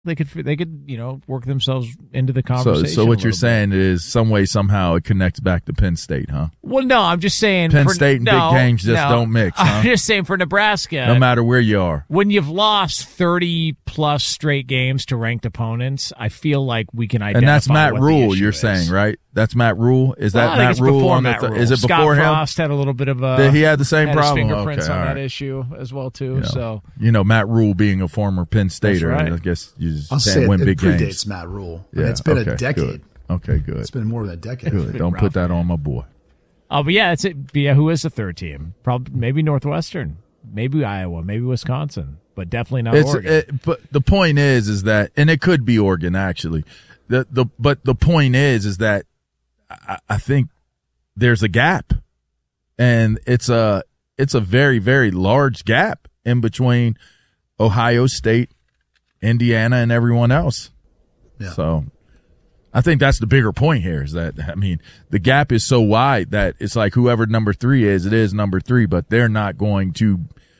They could work themselves into the conversation. So what you're saying is some way, somehow it connects back to Penn State, huh? Well, no, I'm just saying Penn State and big games just don't mix, huh? I'm just saying for Nebraska, no matter where you are. When you've lost 30-plus straight games to ranked opponents, I feel like we can identify. And that's Matt what Rule, the issue you're is. saying, right? That's Matt Rule? Is that Matt Rule? Before Matt Rule. Is it Scott before him? Frost had a little bit of a... He had the same problem? His fingerprints on all that right. issue as well, too. Matt Rule being a former Penn Stater, right. I guess you just I'll can't say win it big predates games. Matt Rule. Yeah, It's been a decade. Good. Okay, good. It's been more than a decade. Good. Don't put that on my boy. Oh, but yeah, who is the third team? Probably maybe Northwestern, maybe Iowa, maybe Wisconsin, but definitely not Oregon. But the point is that, and it could be Oregon actually. But the point is that I think there's a gap, and it's a very, very large gap in between Ohio State, Indiana, and everyone else. Yeah. So I think that's the bigger point here is that, the gap is so wide that it's like whoever number 3 is, it is number 3, but they're not going to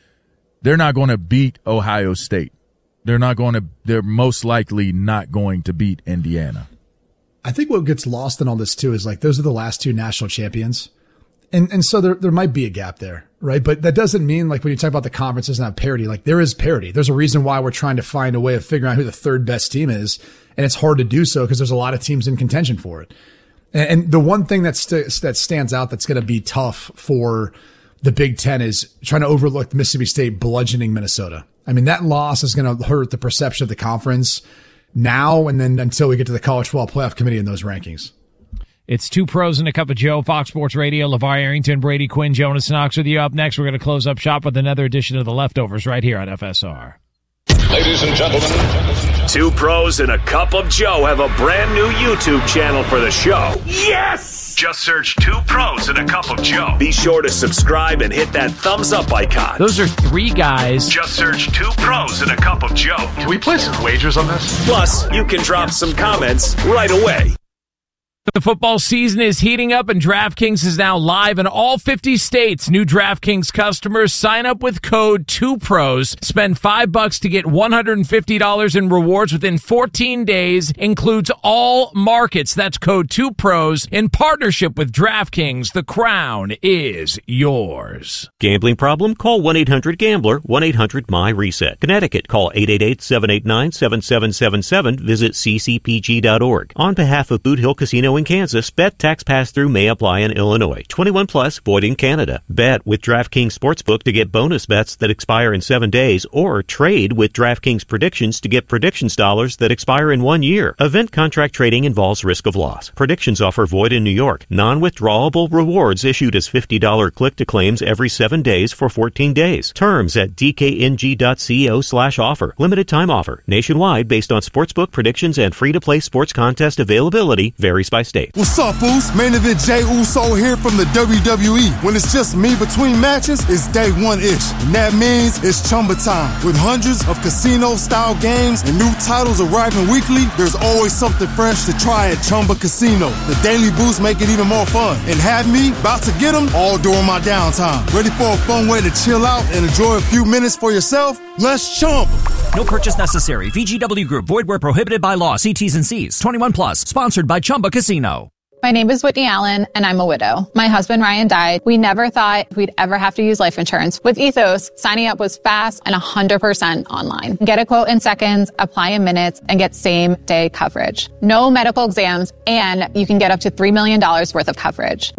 beat Ohio State. They're most likely not going to beat Indiana. I think what gets lost in all this too is like those are the last 2 national champions. And so there might be a gap there, right? But that doesn't mean like when you talk about the conferences and have parity, like there is parity. There's a reason why we're trying to find a way of figuring out who the third best team is. And it's hard to do so because there's a lot of teams in contention for it. And the one thing that stands out that's going to be tough for the Big Ten is trying to overlook Mississippi State bludgeoning Minnesota. That loss is going to hurt the perception of the conference now and then until we get to the College Football Playoff Committee in those rankings. It's 2 Pros and a Cup of Joe, Fox Sports Radio. LeVar Arrington, Brady Quinn, Jonas Knox with you. Up next, we're going to close up shop with another edition of The Leftovers right here on FSR. Ladies and gentlemen, 2 Pros and a Cup of Joe have a brand new YouTube channel for the show. Yes! Just search 2 Pros and a Cup of Joe. Be sure to subscribe and hit that thumbs up icon. Those are 3 guys. Just search 2 Pros and a Cup of Joe. can we place some wagers on this? Plus, you can drop some comments right away. The football season is heating up, and DraftKings is now live in all 50 states. New DraftKings customers sign up with code 2PROS. Spend $5 to get $150 in rewards within 14 days. Includes all markets. That's code 2PROS in partnership with DraftKings. The crown is yours. Gambling problem? Call 1-800-GAMBLER, 1-800-MY-RESET. Connecticut, call 888-789-7777. Visit ccpg.org. On behalf of Boot Hill Casino in Kansas, bet tax pass-through may apply in Illinois. 21 plus, void in Canada. Bet with DraftKings Sportsbook to get bonus bets that expire in 7 days, or trade with DraftKings Predictions to get predictions dollars that expire in 1 year. Event contract trading involves risk of loss. Predictions offer void in New York. Non-withdrawable rewards issued as $50 click-to-claims every 7 days for 14 days. Terms at dkng.co/offer. Limited time offer. Nationwide based on sportsbook predictions and free-to-play sports contest availability varies by state. What's up, Boost? Main event Jey Uso here from the WWE. When it's just me between matches, it's day one-ish. And that means it's Chumba time. With hundreds of casino-style games and new titles arriving weekly, there's always something fresh to try at Chumba Casino. The Daily Boost make it even more fun. And have me about to get them all during my downtime. Ready for a fun way to chill out and enjoy a few minutes for yourself? Let's Chumba. No purchase necessary. VGW Group. Void where prohibited by law. See T's and C's. 21 plus. Sponsored by Chumba Casino. My name is Whitney Allen, and I'm a widow. My husband, Ryan, died. We never thought we'd ever have to use life insurance. With Ethos, signing up was fast and 100% online. Get a quote in seconds, apply in minutes, and get same-day coverage. No medical exams, and you can get up to $3 million worth of coverage.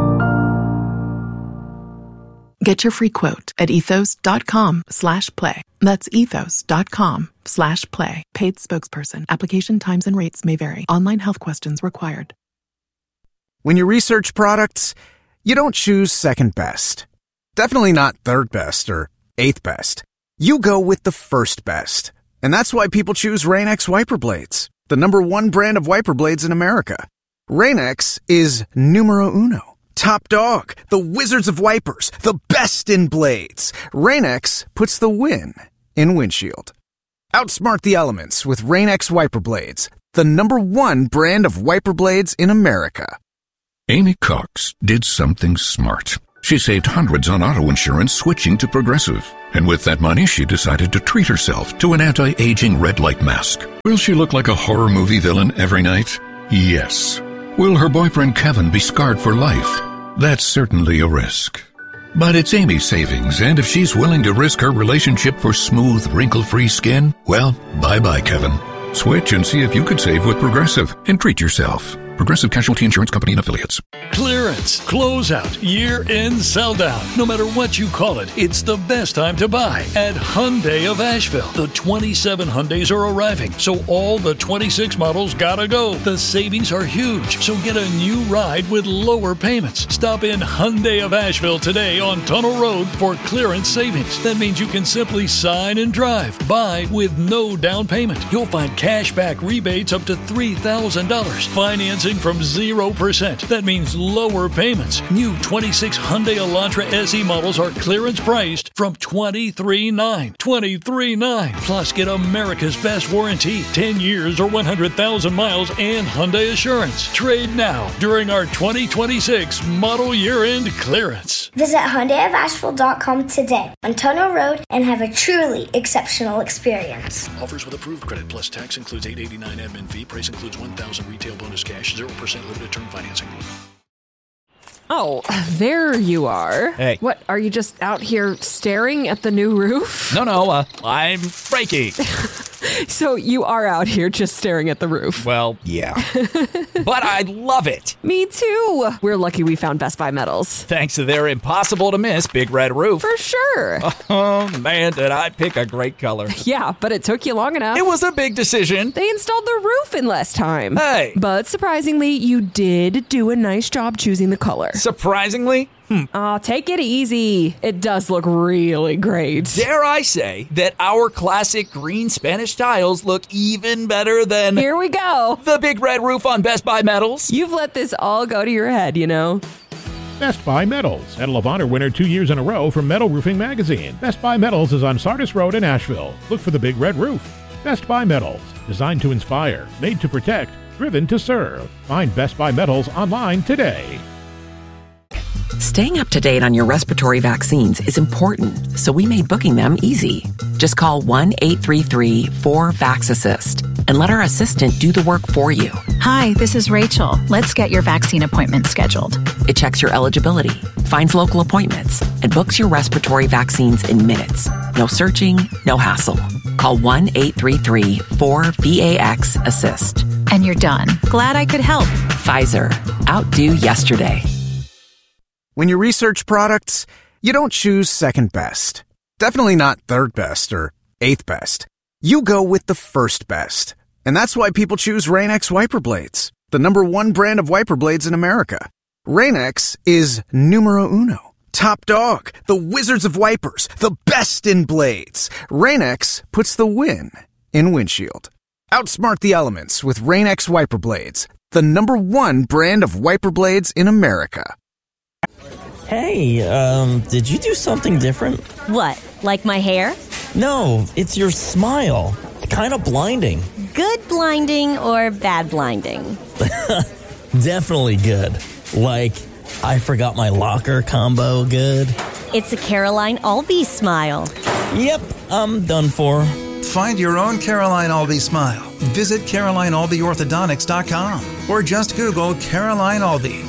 Get your free quote at ethos.com/play. That's ethos.com/play. Paid spokesperson. Application times and rates may vary. Online health questions required. When you research products, you don't choose second best. Definitely not third best or eighth best. You go with the first best. And that's why people choose Rain-X wiper blades, the #1 brand of wiper blades in America. Rain-X is numero uno. Top dog, the wizards of wipers, the best in blades. Rain-X puts the win in windshield. Outsmart the elements with Rain-X wiper blades, the #1 brand of wiper blades in America. Amy Cox did something smart. She saved hundreds on auto insurance switching to Progressive. And with that money, she decided to treat herself to an anti-aging red light mask. Will she look like a horror movie villain every night? Yes. Will her boyfriend Kevin be scarred for life? That's certainly a risk. But it's Amy's savings, and if she's willing to risk her relationship for smooth, wrinkle-free skin, well, bye-bye, Kevin. Switch and see if you could save with Progressive and treat yourself. Progressive Casualty Insurance Company and Affiliates. Clearance, closeout, year-end sell-down. No matter what you call it, it's the best time to buy at Hyundai of Asheville. The 27 Hyundais are arriving, so all the 26 models gotta go. The savings are huge, so get a new ride with lower payments. Stop in Hyundai of Asheville today on Tunnel Road for clearance savings. That means you can simply sign and drive. Buy with no down payment. You'll find cash back rebates up to $3,000. Financing from 0%. That means lower payments. New 26 Hyundai Elantra SE models are clearance priced from $23,900. $23,900. Plus, get America's best warranty, 10 years or 100,000 miles, and Hyundai Assurance. Trade now during our 2026 model year-end clearance. Visit HyundaiofAsheville.com today on Tunnel Road and have a truly exceptional experience. Offers with approved credit plus tax includes $889 admin fee. Price includes $1,000 retail bonus cash. 0% limited term financing. Oh, there you are. Hey. What, are you just out here staring at the new roof? No, I'm Frankie. So you are out here just staring at the roof? Well, yeah. But I love it. Me too. We're lucky we found Best Buy Metals. Thanks to their impossible-to-miss Big Red Roof. For sure. Oh, man, did I pick a great color. Yeah, but it took you long enough. It was a big decision. They installed the roof in less time. Hey. But surprisingly, you did do a nice job choosing the color. Surprisingly? Oh, take it easy. It does look really great. Dare I say that our classic green Spanish tiles look even better than... Here we go. The Big Red Roof on Best Buy Metals. You've let this all go to your head, you know. Best Buy Metals, Medal of Honor winner 2 years in a row from Metal Roofing Magazine. Best Buy Metals is on Sardis Road in Asheville. Look for the Big Red Roof. Best Buy Metals, designed to inspire, made to protect, driven to serve. Find Best Buy Metals online today. Staying up to date on your respiratory vaccines is important, so we made booking them easy. Just call 1-833-4-VAX-ASSIST and let our assistant do the work for you. Hi, this is Rachel. Let's get your vaccine appointment scheduled. It checks your eligibility, finds local appointments, and books your respiratory vaccines in minutes. No searching, no hassle. Call 1-833-4-VAX-ASSIST. And you're done. Glad I could help. Pfizer. Outdo yesterday. When you research products, you don't choose second best. Definitely not third best or eighth best. You go with the first best. And that's why people choose Rain-X wiper blades, the #1 brand of wiper blades in America. Rain-X is numero uno. Top dog, the wizards of wipers, the best in blades. Rain-X puts the win in windshield. Outsmart the elements with Rain-X wiper blades, the #1 brand of wiper blades in America. Hey, did you do something different? What, like my hair? No, it's your smile. Kind of blinding. Good blinding or bad blinding? Definitely good. Like, I forgot my locker combo good. It's a Caroline Albee smile. Yep, I'm done for. Find your own Caroline Albee smile. Visit CarolineAlbeeOrthodontics.com or just Google Caroline Albee.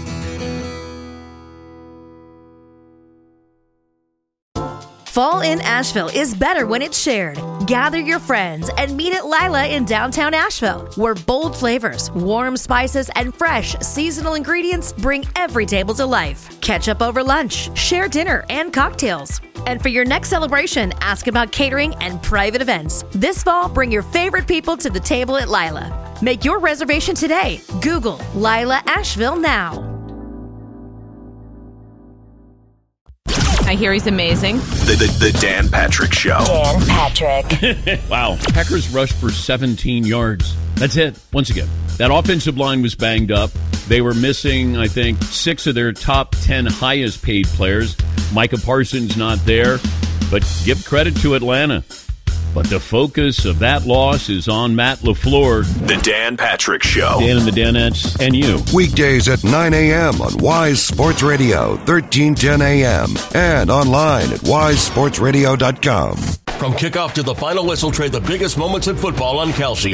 Fall in Asheville is better when it's shared. Gather your friends and meet at Lila in downtown Asheville, where bold flavors, warm spices, and fresh seasonal ingredients bring every table to life. Catch up over lunch, share dinner and cocktails. And for your next celebration, ask about catering and private events. This fall, bring your favorite people to the table at Lila. Make your reservation today. Google Lila Asheville now. I hear he's amazing. The Dan Patrick Show. Dan Patrick. Wow. Packers rushed for 17 yards. That's it. Once again, that offensive line was banged up. They were missing, I think, 6 of their top 10 highest paid players. Micah Parsons not there. But give credit to Atlanta. But the focus of that loss is on Matt LaFleur. The Dan Patrick Show. Dan and the Danettes and you. Weekdays at 9 a.m. on Wise Sports Radio, 1310 a.m. and online at wisesportsradio.com. From kickoff to the final whistle, trade the biggest moments in football on Kalshi.